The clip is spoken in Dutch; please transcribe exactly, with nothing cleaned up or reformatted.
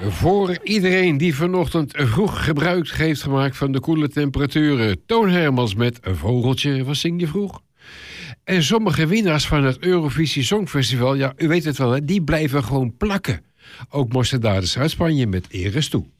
Voor iedereen die vanochtend vroeg gebruik heeft gemaakt van de koele temperaturen. Toon Hermans met een vogeltje, wat zing je vroeg? En sommige winnaars van het Eurovisie Songfestival, ja, u weet het wel, hè, die blijven gewoon plakken. Ook Mosterdades uit Spanje met eer is toe.